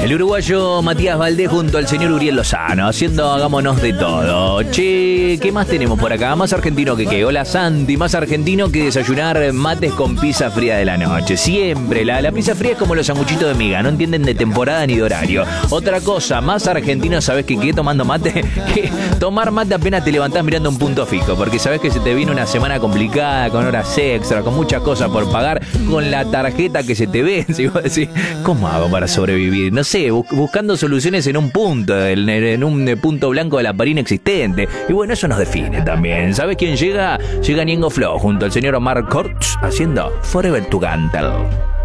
El uruguayo Matías Valdés junto al señor Uriel Lozano, haciendo Hagámonos de Todo. Che, ¿qué más tenemos por acá? Más argentino que qué. Hola Santi, más argentino que desayunar mates con pizza fría de la noche. Siempre, la pizza fría es como los sanguchitos de miga, no entienden de temporada ni de horario. Otra cosa, más argentino, ¿sabes qué? Tomando mate, que tomar mate apenas te levantás mirando un punto fijo, porque sabes que se te viene una semana complicada, con horas extra, con muchas cosas por pagar, con la tarjeta que se te vence. Y vos decís, ¿cómo hago para sobrevivir? No sé, buscando soluciones en un punto, en un punto blanco de la pared inexistente. Y bueno, eso nos define también. ¿Sabes quién llega? Llega Ñengo Flow junto al señor Omar Kortz haciendo Forever Together.